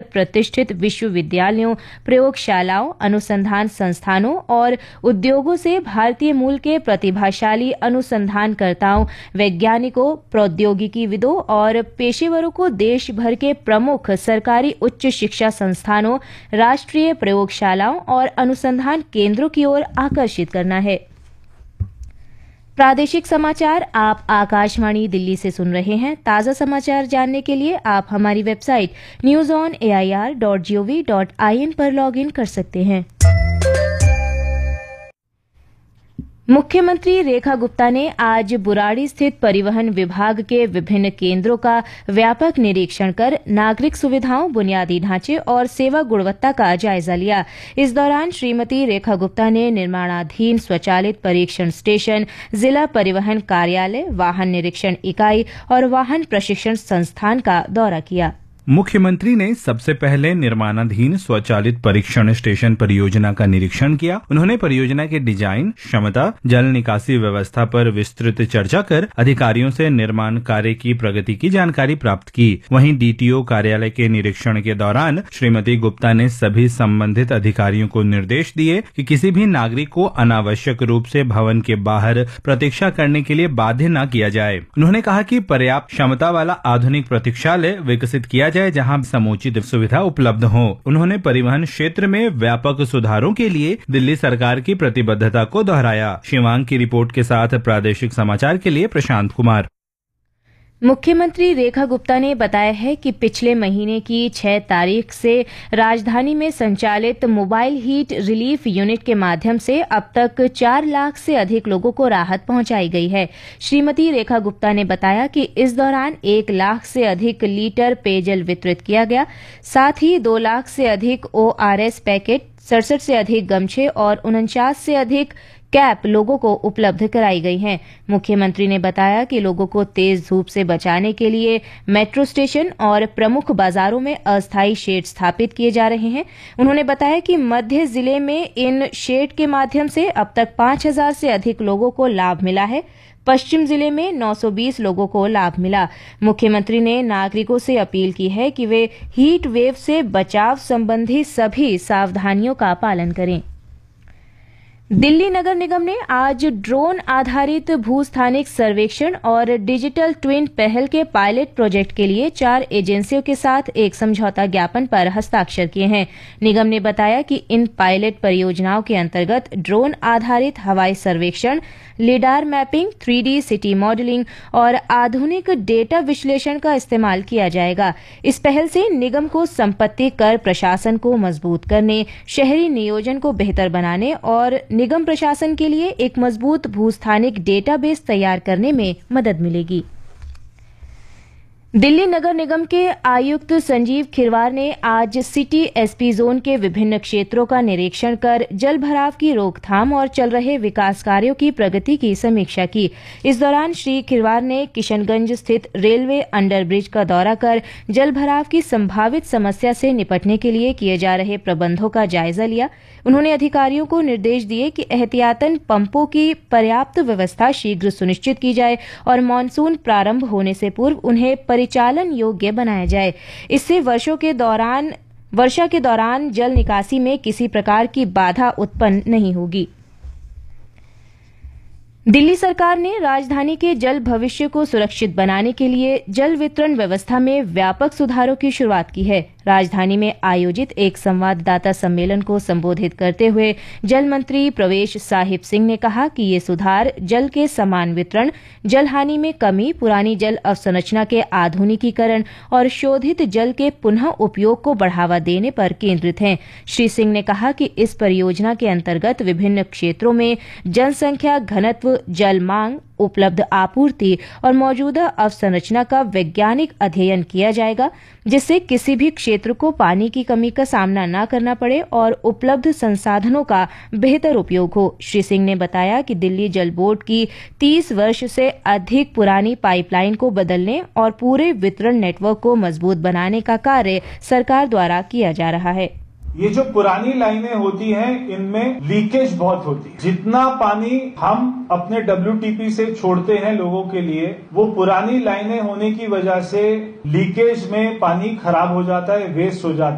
प्रतिष्ठित विश्वविद्यालयों, प्रयोगशालाओं, अनुसंधान संस्थानों और उद्योगों से भारतीय मूल के प्रतिभाशाली अनुसंधानकर्ताओं, वैज्ञानिकों, प्रौद्योगिकीविदों और पेशेवरों को देश भर के प्रमुख सरकारी उच्च शिक्षा संस्थानों, राष्ट्रीय प्रयोगशालाओं और अनुसंधान केंद्रों की ओर आकर्षित करना है। प्रादेशिक समाचार आप आकाशवाणी दिल्ली से सुन रहे हैं। ताज़ा समाचार जानने के लिए आप हमारी वेबसाइट newsonair.gov.in पर लॉगिन कर सकते हैं। मुख्यमंत्री रेखा गुप्ता ने आज बुराड़ी स्थित परिवहन विभाग के विभिन्न केंद्रों का व्यापक निरीक्षण कर नागरिक सुविधाओं, बुनियादी ढांचे और सेवा गुणवत्ता का जायजा लिया। इस दौरान श्रीमती रेखा गुप्ता ने निर्माणाधीन स्वचालित परीक्षण स्टेशन, जिला परिवहन कार्यालय, वाहन निरीक्षण इकाई और वाहन प्रशिक्षण संस्थान का दौरा किया। मुख्यमंत्री ने सबसे पहले निर्माणाधीन स्वचालित परीक्षण स्टेशन परियोजना का निरीक्षण किया। उन्होंने परियोजना के डिजाइन, क्षमता, जल निकासी व्यवस्था पर विस्तृत चर्चा कर अधिकारियों से निर्माण कार्य की प्रगति की जानकारी प्राप्त की। वहीं डीटीओ कार्यालय के निरीक्षण के दौरान श्रीमती गुप्ता ने सभी संबंधित अधिकारियों को निर्देश दिए कि किसी भी नागरिक को अनावश्यक रूप से भवन के बाहर प्रतीक्षा करने के लिए बाध्य न किया जाए। उन्होंने कहा कि पर्याप्त क्षमता वाला आधुनिक प्रतीक्षालय विकसित किया जहां समुचित सुविधा उपलब्ध हो। उन्होंने परिवहन क्षेत्र में व्यापक सुधारों के लिए दिल्ली सरकार की प्रतिबद्धता को दोहराया। शिवांग की रिपोर्ट के साथ प्रादेशिक समाचार के लिए प्रशांत कुमार। मुख्यमंत्री रेखा गुप्ता ने बताया है कि पिछले महीने की 6 तारीख से राजधानी में संचालित मोबाइल हीट रिलीफ यूनिट के माध्यम से अब तक 4 लाख से अधिक लोगों को राहत पहुंचाई गई है। श्रीमती रेखा गुप्ता ने बताया कि इस दौरान 1 लाख से अधिक लीटर पेयजल वितरित किया गया। साथ ही 2 लाख से अधिक ORS पैकेट, 67 से अधिक गमछे और 49 से अधिक कैप लोगों को उपलब्ध कराई गई हैं। मुख्यमंत्री ने बताया कि लोगों को तेज धूप से बचाने के लिए मेट्रो स्टेशन और प्रमुख बाजारों में अस्थायी शेड स्थापित किए जा रहे हैं। उन्होंने बताया कि मध्य जिले में इन शेड के माध्यम से अब तक 5000 से अधिक लोगों को लाभ मिला है। पश्चिम जिले में 920 लोगों को लाभ मिला। मुख्यमंत्री ने नागरिकों से अपील की है कि वे हीट वेव से बचाव संबंधी सभी सावधानियों का पालन करें। दिल्ली नगर निगम ने आज ड्रोन आधारित भूस्थानिक सर्वेक्षण और डिजिटल ट्विन पहल के पायलट प्रोजेक्ट के लिए 4 एजेंसियों के साथ एक समझौता ज्ञापन पर हस्ताक्षर किए हैं। निगम ने बताया कि इन पायलट परियोजनाओं के अंतर्गत ड्रोन आधारित हवाई सर्वेक्षण, lidar mapping, 3D city modelling और आधुनिक डेटा विश्लेषण का इस्तेमाल किया जाएगा। इस पहल से निगम को संपत्ति कर प्रशासन को मजबूत करने, शहरी नियोजन को बेहतर बनाने और निगम प्रशासन के लिए एक मजबूत भूस्थानिक डेटाबेस तैयार करने में मदद मिलेगी। दिल्ली नगर निगम के आयुक्त संजीव खिरवार ने आज सिटी एसपी जोन के विभिन्न क्षेत्रों का निरीक्षण कर जल भराव की रोकथाम और चल रहे विकास कार्यों की प्रगति की समीक्षा की। इस दौरान श्री खिरवार ने किशनगंज स्थित रेलवे अंडरब्रिज का दौरा कर जल भराव की संभावित समस्या से निपटने के लिए किए जा रहे प्रबंधों का जायजा लिया। उन्होंने अधिकारियों को निर्देश दिए कि एहतियातन पंपों की पर्याप्त व्यवस्था शीघ्र सुनिश्चित की जाए और मानसून प्रारंभ होने से पूर्व उन्हें परिचालन योग्य बनाया जाए। इससे वर्षा के दौरान जल निकासी में किसी प्रकार की बाधा उत्पन्न नहीं होगी। दिल्ली सरकार ने राजधानी के जल भविष्य को सुरक्षित बनाने के लिए जल वितरण व्यवस्था में व्यापक सुधारों की शुरुआत की है। राजधानी में आयोजित एक संवाददाता सम्मेलन को संबोधित करते हुए जल मंत्री प्रवेश साहिब सिंह ने कहा कि ये सुधार जल के समान वितरण, जल हानि में कमी, पुरानी जल अवसंरचना के आधुनिकीकरण और शोधित जल के पुनः उपयोग को बढ़ावा देने पर केंद्रित हैं। श्री सिंह ने कहा कि इस परियोजना के अंतर्गत विभिन्न क्षेत्रों में जनसंख्या घनत्व, जल मांग, उपलब्ध आपूर्ति और मौजूदा अवसंरचना का वैज्ञानिक अध्ययन किया जाएगा, जिससे किसी भी क्षेत्र को पानी की कमी का सामना न करना पड़े और उपलब्ध संसाधनों का बेहतर उपयोग हो। श्री सिंह ने बताया कि दिल्ली जल बोर्ड की 30 वर्ष से अधिक पुरानी पाइपलाइन को बदलने और पूरे वितरण नेटवर्क को मजबूत बनाने का कार्य सरकार द्वारा किया जा रहा है। ये जो पुरानी लाइनें होती हैं, इनमें लीकेज बहुत होती है। जितना पानी हम अपने WTP से छोड़ते हैं लोगों के लिए, वो पुरानी लाइनें होने की वजह से लीकेज में पानी खराब हो जाता है, वेस्ट हो जाता है।